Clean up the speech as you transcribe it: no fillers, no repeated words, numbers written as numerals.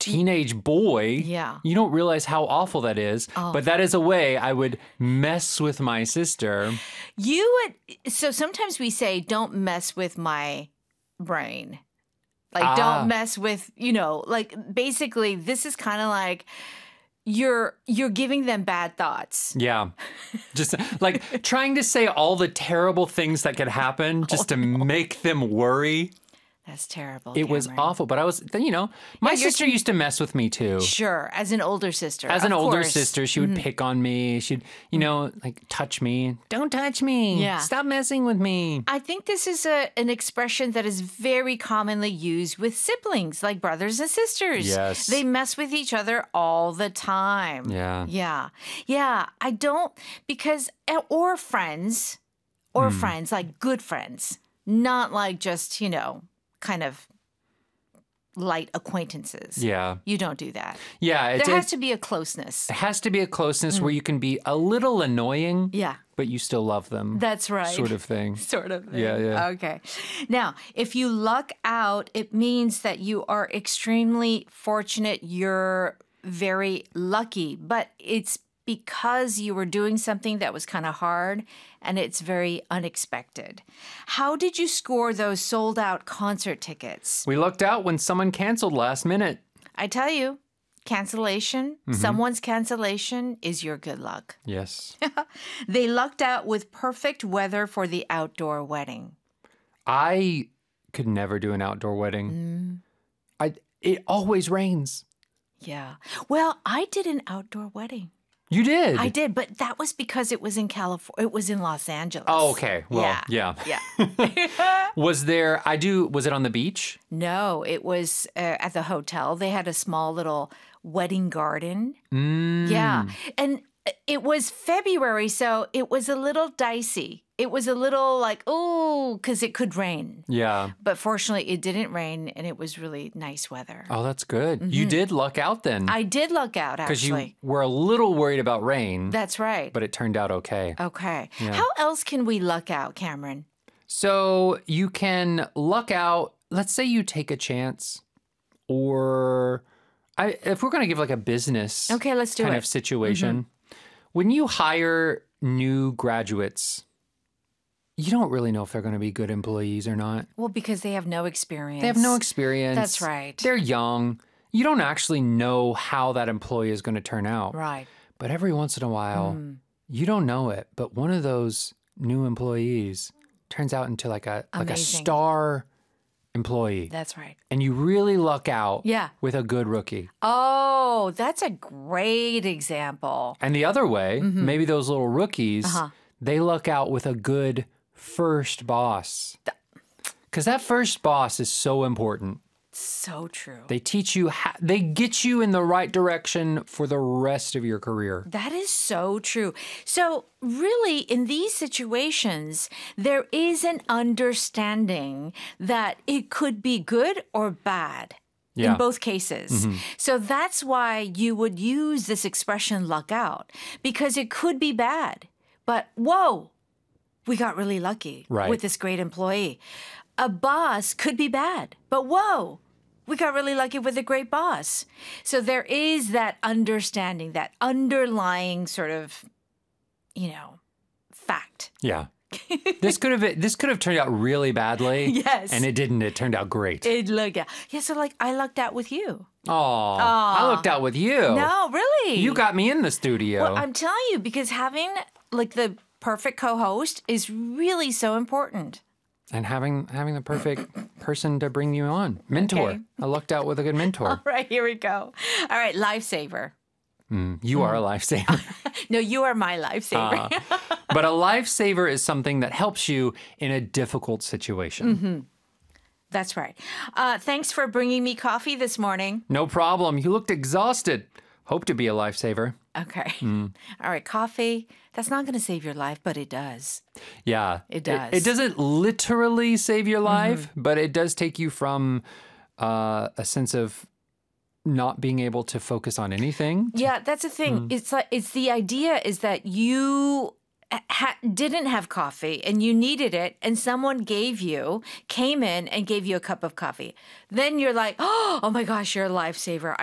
teenage boy, Yeah. you don't realize how awful that is. Oh. But that is a way I would mess with my sister. So sometimes we say, don't mess with my brain. Like, don't mess with, like basically this is kind of like you're giving them bad thoughts. Yeah. Just like trying to say all the terrible things that could happen just to make them worry. That's terrible. It was Cameron. awful, but I was, my sister used to mess with me too. Sure, as an older sister. As an of older course. sister, she would pick on me. She'd, like touch me. Don't touch me. Yeah. Stop messing with me. I think this is an expression that is very commonly used with siblings, like brothers and sisters. Yes. They mess with each other all the time. Yeah. Yeah. Yeah. I don't, because, or friends, like good friends, not like just, kind of light acquaintances. Yeah. You don't do that. Yeah. There has to be a closeness. It has to be a closeness where you can be a little annoying, Yeah. but you still love them. That's right. Sort of thing. Sort of thing. Yeah, yeah. Okay. Now, if you luck out, it means that you are extremely fortunate. You're very lucky, but it's because you were doing something that was kind of hard and it's very unexpected. How did you score those sold out concert tickets? We lucked out when someone canceled last minute. I tell you, cancellation, someone's cancellation is your good luck. Yes. They lucked out with perfect weather for the outdoor wedding. I could never do an outdoor wedding. It always rains. Yeah. Well, I did an outdoor wedding. You did? I did, but that was because it was in California. It was in Los Angeles. Oh, okay. Well, yeah. Yeah. Was it on the beach? No, it was at the hotel. They had a small little wedding garden. Yeah. And it was February, so it was a little dicey. It was a little like, oh, because it could rain. Yeah. But fortunately, it didn't rain, and it was really nice weather. Oh, that's good. You did luck out then. I did luck out, Because actually. you were a little worried about rain. That's right. But it turned out okay. Okay. How else can we luck out, Cameron? So you can luck out. Let's say you take a chance, or if we're going to give like a business Okay, let's do kind it. of situation, when you hire new graduates, you don't really know if they're going to be good employees or not. Well, because they have no experience. They have no experience. That's right. They're young. You don't actually know how that employee is going to turn out. Right. But every once in a while, you don't know it, but one of those new employees turns out into like a Amazing. star employee. That's right. And you really luck out Yeah. with a good rookie. Oh, that's a great example. And the other way, maybe those little rookies, Uh-huh. they luck out with a good first boss. Because that first boss is so important. So true. They teach you, they get you in the right direction for the rest of your career. That is so true. So, really, in these situations, there is an understanding that it could be good or bad. Yeah. In both cases. So that's why you would use this expression luck out, because it could be bad. But whoa, we got really lucky Right. with this great employee. A boss could be bad, but whoa, we got really lucky with a great boss. So there is that understanding, that underlying sort of, fact. Yeah. This could have turned out really badly. Yes. And it didn't. It turned out great. It looked out. Yeah, so like I lucked out with you. Oh, I looked out with you. No, really. You got me in the studio. Well, I'm telling you, because having like the perfect co-host is really so important. And having the perfect person to bring you on. Mentor. Okay. I lucked out with a good mentor. All right, here we go. All right, lifesaver. You are a lifesaver. No, you are my lifesaver. But a lifesaver is something that helps you in a difficult situation. That's right. Thanks for bringing me coffee this morning. No problem. You looked exhausted. Hope to be a lifesaver. Okay. All right, coffee. That's not going to save your life, but it does. Yeah. It does. It doesn't literally save your life, but it does take you from a sense of not being able to focus on anything. Yeah, that's the thing. It's the idea is that you didn't have coffee and you needed it, and someone came in and gave you a cup of coffee. Then you're like, oh my gosh, you're a lifesaver.